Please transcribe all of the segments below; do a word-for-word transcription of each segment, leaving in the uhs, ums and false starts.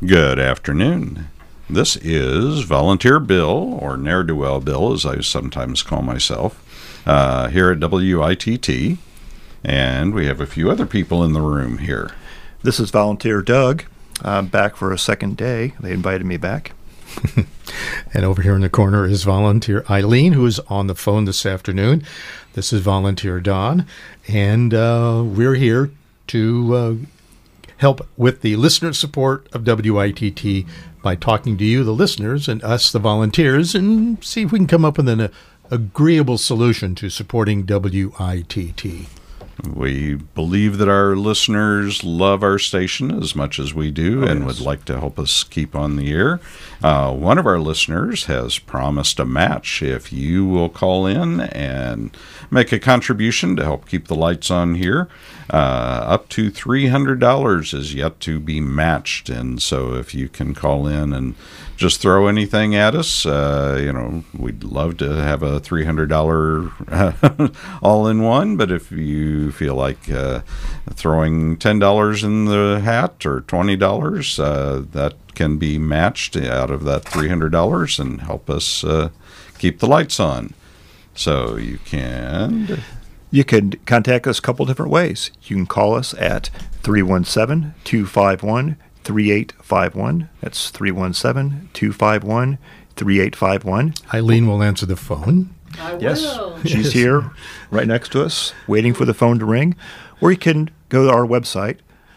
Good afternoon. This is Volunteer Bill, or Ne'er-Do-Well Bill, as I sometimes call myself, uh, here at W I T T, and we have a few other people in the room here. This is Volunteer Doug. I'm back for a second day. They invited me back. And over here in the corner is Volunteer Eileen, who is on the phone this afternoon. This is Volunteer Don, and uh, we're here to uh, help with the listener support of W I T T by talking to you, the listeners, and us, the volunteers, and see if we can come up with an uh, agreeable solution to supporting W I T T. We believe that our listeners love our station as much as we do, oh, and yes. would like to help us keep on the air. Uh, one of our listeners has promised a match if you will call in and make a contribution to help keep the lights on here. Uh, up to three hundred dollars is yet to be matched, and so if you can call in and just throw anything at us, uh, you know, we'd love to have a three hundred dollars all-in-one, but if you feel like uh, throwing ten dollars in the hat or twenty dollars, uh, that can be matched out of that three hundred dollars and help us uh, keep the lights on. So you can... You can contact us a couple different ways. You can call us at three one seven, two five one, three eight five one. That's three one seven, two five one, three eight five one. Eileen will answer the phone. I Yes, will. she's Yes. here right next to us, waiting for the phone to ring. Or you can go to our website,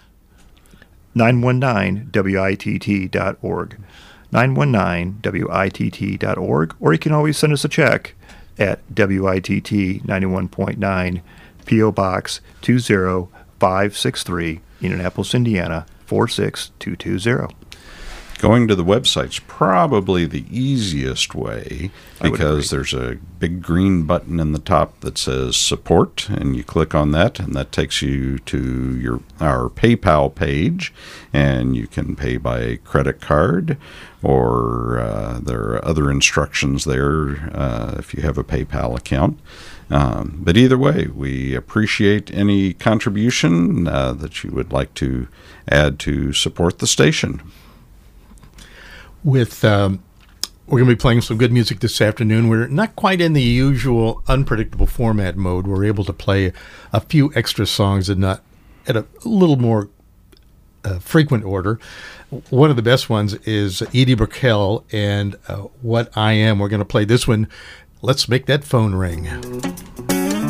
nine one nine W I T T dot org. nine one nine W I T T dot org. Or you can always send us a check at W I T T ninety-one point nine, P O Box two zero five six three, Indianapolis, Indiana four six two two zero. Going to the website's probably the easiest way, because there's a big green button in the top that says support, and you click on that, and that takes you to your our PayPal page, and you can pay by credit card, or uh, there are other instructions there uh, if you have a PayPal account. Um, but either way, we appreciate any contribution uh, that you would like to add to support the station. With um, we're going to be playing some good music this afternoon. We're not quite in the usual unpredictable format mode. We're able to play a few extra songs and not at a little more uh, frequent order. One of the best ones is Edie Brickell and uh, What I Am. We're going to play this one. Let's make that phone ring.